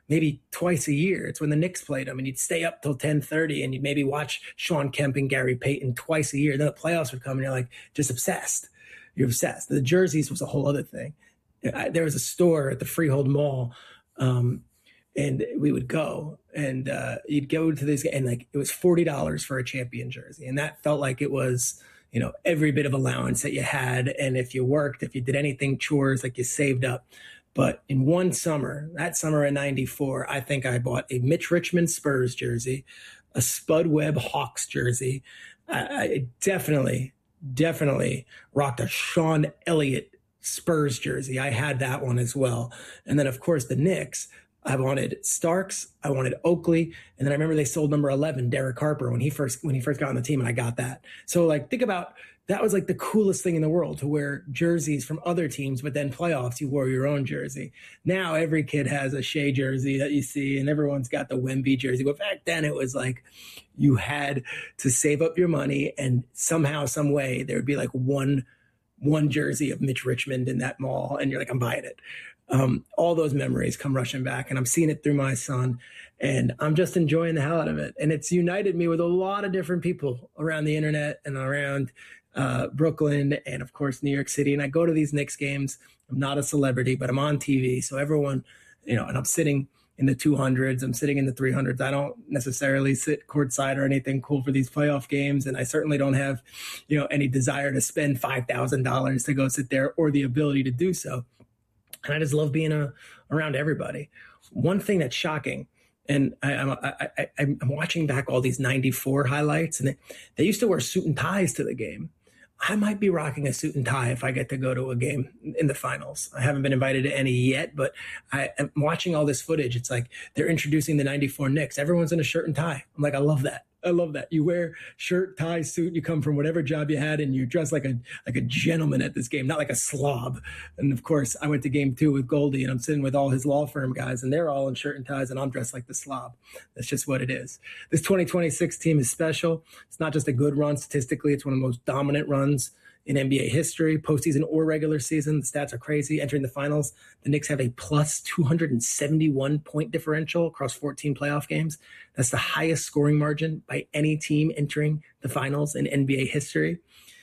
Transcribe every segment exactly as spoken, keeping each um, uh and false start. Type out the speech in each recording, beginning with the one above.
maybe twice a year. It's when the Knicks played them, and you'd stay up till ten thirty, and you'd maybe watch Sean Kemp and Gary Payton twice a year. Then the playoffs would come, and you're like just obsessed. You're obsessed. The jerseys was a whole other thing. I, there was a store at the Freehold Mall, um, and we would go, and uh, you'd go to this, and like it was forty dollars for a champion jersey, and that felt like it was, you know, every bit of allowance that you had, and if you worked, if you did anything chores, like you saved up. But in one summer, that summer in ninety-four, I think I bought a Mitch Richmond Spurs jersey, a Spud Webb Hawks jersey. I, I definitely, definitely rocked a Sean Elliott Spurs jersey. I had that one as well. And then, of course, the Knicks. I wanted Starks, I wanted Oakley, and then I remember they sold number eleven, Derek Harper, when he first when he first got on the team, and I got that. So, like, think about that was like the coolest thing in the world, to wear jerseys from other teams, but then playoffs, you wore your own jersey. Now every kid has a Shea jersey that you see, and everyone's got the Wemby jersey. But back then it was like you had to save up your money, and somehow, some way, there would be like one one jersey of Mitch Richmond in that mall, and you're like, I'm buying it. Um, all those memories come rushing back, and I'm seeing it through my son, and I'm just enjoying the hell out of it. And it's united me with a lot of different people around the internet and around uh, Brooklyn and, of course, New York City. And I go to these Knicks games. I'm not a celebrity, but I'm on T V. So everyone, you know, and I'm sitting in the two hundreds. I'm sitting in the three hundreds. I don't necessarily sit courtside or anything cool for these playoff games. And I certainly don't have, you know, any desire to spend five thousand dollars to go sit there, or the ability to do so. And I just love being a, around everybody. One thing that's shocking, and I, I'm, I, I, I'm watching back all these ninety-four highlights, and they, they used to wear suit and ties to the game. I might be rocking a suit and tie if I get to go to a game in the finals. I haven't been invited to any yet, but I, I'm watching all this footage. It's like they're introducing the ninety-four Knicks. Everyone's in a shirt and tie. I'm like, I love that. I love that. You wear shirt, tie, suit, you come from whatever job you had, and you dress like a like a gentleman at this game, not like a slob. And of course, I went to game two with Goldie, and I'm sitting with all his law firm guys, and they're all in shirt and ties, and I'm dressed like the slob. That's just what it is. This twenty twenty-six team is special. It's not just a good run statistically. It's one of the most dominant runs in N B A history, postseason or regular season. The stats are crazy. Entering the finals, the Knicks have a plus two hundred seventy-one point differential across fourteen playoff games. That's the highest scoring margin by any team entering the finals in N B A history.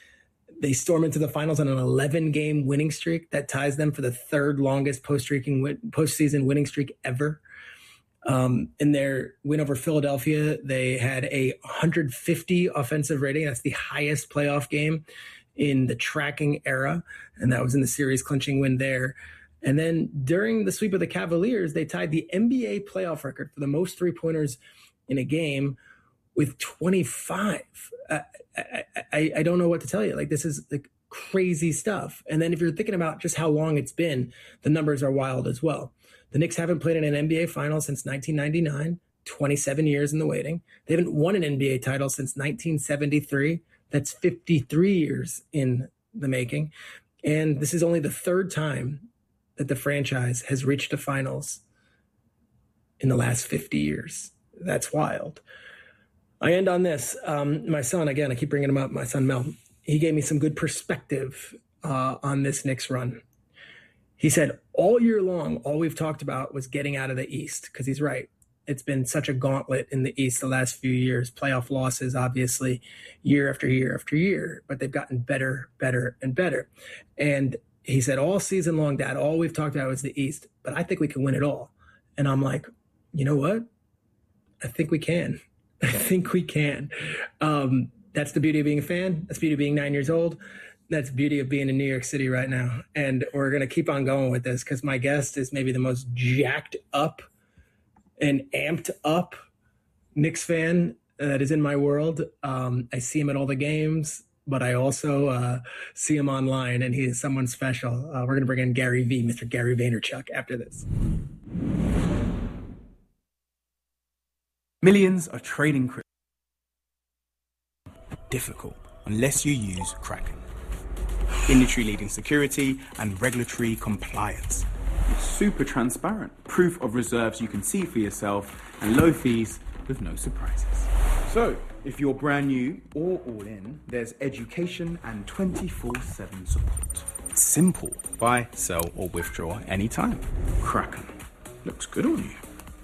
They storm into the finals on an eleven-game winning streak that ties them for the third longest postseason winning streak ever. Um, in their win over Philadelphia, they had a one hundred fifty offensive rating. That's the highest playoff game in the tracking era, and that was in the series clinching win there. And then during the sweep of the Cavaliers, they tied the N B A playoff record for the most three-pointers in a game with twenty-five. I, I, I, I don't know what to tell you. Like, this is like crazy stuff. And then if you're thinking about just how long it's been, the numbers are wild as well. The Knicks haven't played in an N B A final since nineteen ninety-nine, twenty-seven years in the waiting. They haven't won an N B A title since nineteen seventy-three. That's fifty-three years in the making. And this is only the third time that the franchise has reached the finals in the last fifty years. That's wild. I end on this. Um, my son, again, I keep bringing him up, my son Mel, he gave me some good perspective uh, on this Knicks run. He said, all year long, all we've talked about was getting out of the East, because he's right. It's been such a gauntlet in the East the last few years. Playoff losses, obviously, year after year after year, but they've gotten better, better, and better. And he said, all season long, Dad, all we've talked about was the East, but I think we can win it all. And I'm like, you know what? I think we can. I think we can. Um, that's the beauty of being a fan. That's the beauty of being nine years old. That's the beauty of being in New York City right now. And we're going to keep on going with this, because my guest is maybe the most jacked up and amped up Knicks fan that is in my world. Um, I see him at all the games, but I also uh, see him online, and he is someone special. Uh, we're going to bring in Gary V, Mister Gary Vaynerchuk, after this. Millions are trading crypto. Difficult unless you use Kraken. Industry-leading security and regulatory compliance. Super transparent. Proof of reserves you can see for yourself, and low fees with no surprises. So, if you're brand new or all in, there's education and twenty-four seven support. Simple. Buy, sell, or withdraw anytime. Kraken. Looks good on you.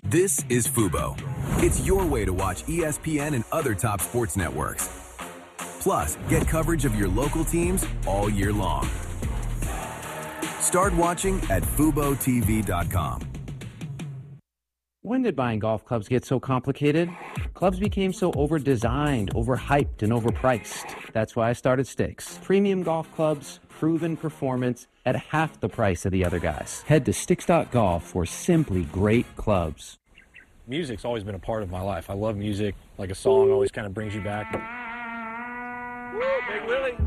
This is Fubo. It's your way to watch E S P N and other top sports networks. Plus, get coverage of your local teams all year long. Start watching at fubo T V dot com. When did buying golf clubs get so complicated? Clubs became so over-designed, overhyped, and overpriced. That's why I started Sticks. Premium golf clubs, proven performance at half the price of the other guys. Head to sticks dot golf for simply great clubs. Music's always been a part of my life. I love music. Like a song always kind of brings you back. Woo, Big Willie.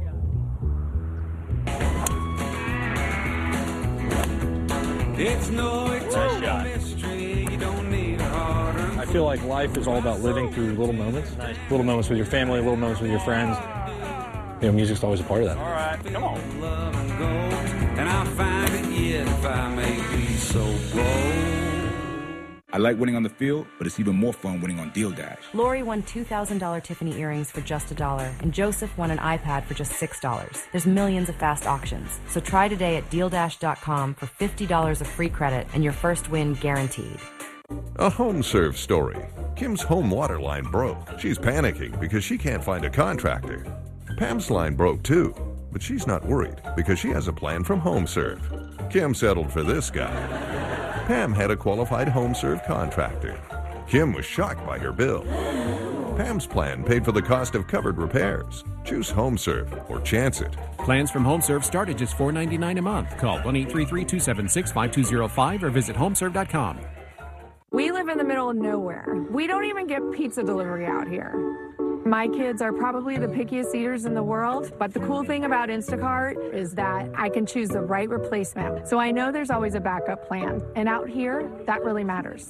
It's no eternal mystery. You don't need a hard earned. I feel like life is all about living through little moments. Nice. Little moments with your family, little moments with your friends. You know, music's always a part of that. All right, come on. And I'll find it yet if I may be so bold. I like winning on the field, but it's even more fun winning on Deal Dash. Lori won two thousand dollars Tiffany earrings for just a dollar, and Joseph won an iPad for just six dollars. There's millions of fast auctions, so try today at deal dash dot com for fifty dollars of free credit and your first win guaranteed. A HomeServe story. Kim's home water line broke. She's panicking because she can't find a contractor. Pam's line broke too, but she's not worried because she has a plan from HomeServe. Kim settled for this guy. Pam had a qualified HomeServe contractor. Kim was shocked by her bill. Pam's plan paid for the cost of covered repairs. Choose HomeServe or chance it. Plans from HomeServe start at just four dollars and ninety-nine cents a month. Call one eight three three, two seven six, five two zero five or visit homeserve dot com. We live in the middle of nowhere. We don't even get pizza delivery out here. My kids are probably the pickiest eaters in the world, but the cool thing about Instacart is that I can choose the right replacement. So I know there's always a backup plan. And out here, that really matters.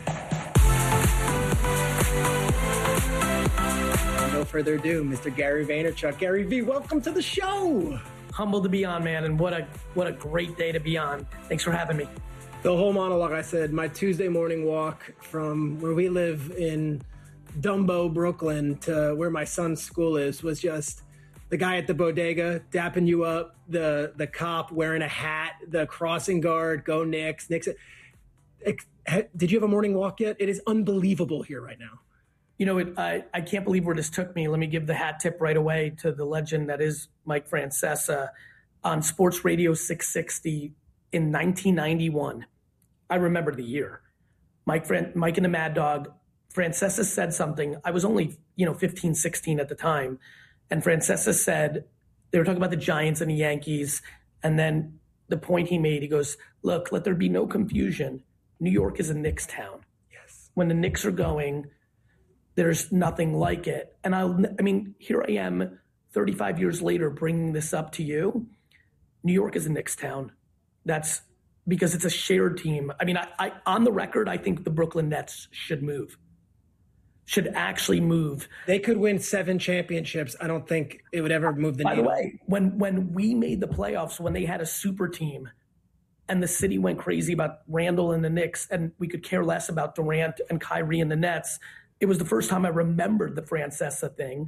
No further ado, Mister Gary Vaynerchuk. Gary V, welcome to the show. Humbled to be on, man, and what a what a great day to be on. Thanks for having me. The whole monologue, I said, my Tuesday morning walk from where we live in Dumbo, Brooklyn, to where my son's school is, was just the guy at the bodega dapping you up, the the cop wearing a hat, the crossing guard, go Knicks, Knicks. Did you have a morning walk yet? It is unbelievable here right now. You know, it, I, I can't believe where this took me. Let me give the hat tip right away to the legend that is Mike Francesa on Sports Radio six sixty in nineteen ninety-one. I remember the year. Mike, Fran- Mike and the Mad Dog, Francesa said something. I was only, you know, fifteen, sixteen at the time. And Francesa said, they were talking about the Giants and the Yankees. And then the point he made, he goes, look, let there be no confusion. New York is a Knicks town. Yes. When the Knicks are going, there's nothing like it. And I, I mean, here I am thirty-five years later, bringing this up to you. New York is a Knicks town. That's because it's a shared team. I mean, I, I on the record, I think the Brooklyn Nets should move. Should actually move. They could win seven championships. I don't think it would ever move the By needle. the way, when when we made the playoffs, when they had a super team and the city went crazy about Randall and the Knicks, and we could care less about Durant and Kyrie and the Nets, it was the first time I remembered the Francesa thing.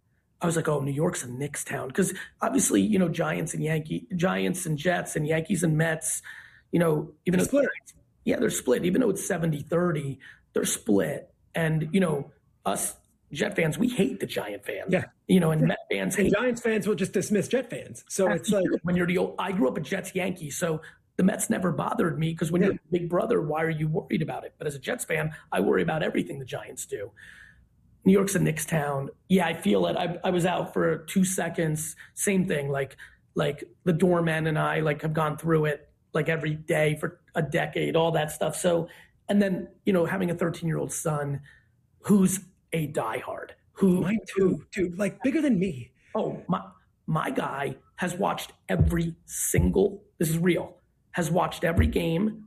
I was like, oh, New York's a Knicks town. Because obviously, you know, Giants and Yankee, Giants and Jets and Yankees and Mets, you know, even though split. Yeah, they're split. Even though it's seventy thirty, they're split. And, you know, us Jet fans, we hate the Giant fans. Yeah. You know, and Met fans and hate. Giants fans will just dismiss Jet fans. So That's it's like when you're the old, I grew up a Jets Yankee, so the Mets never bothered me because when Yeah. you're a big brother, why are you worried about it? But as a Jets fan, I worry about everything the Giants do. New York's a Knicks town. Yeah, I feel it. I, I was out for two seconds. Same thing. Like, like the doorman and I like have gone through it like every day for a decade, all that stuff. So, and then, you know, having a thirteen year old son who's a diehard, who, mine too, dude, like bigger than me. Oh, my, my guy has watched every single, this is real, has watched every game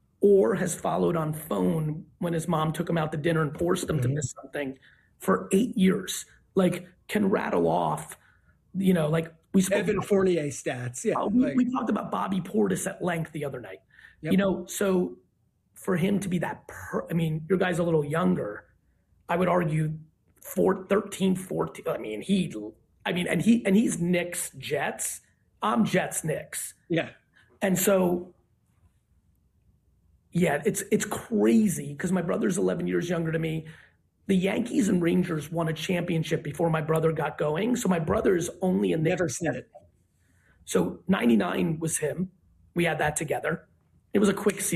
or has followed on phone when his mom took him out to dinner and forced him mm-hmm. to miss something for eight years. Like, can rattle off, you know, like we spoke Evan about, Fournier stats. Yeah. uh, we, like, we talked about Bobby Portis at length the other night. Yep. You know, so for him to be that, per, I mean, your guy's a little younger. I would argue four, thirteen, fourteen. I mean, he, I mean, and he, and he's Knicks Jets. I'm Jets Knicks. Yeah. And so Yeah, it's it's crazy because my brother's eleven years younger to me. The Yankees and Rangers won a championship before my brother got going. So my brother's only in the Never said it. So ninety-nine was him. We had that together. It was a quick season.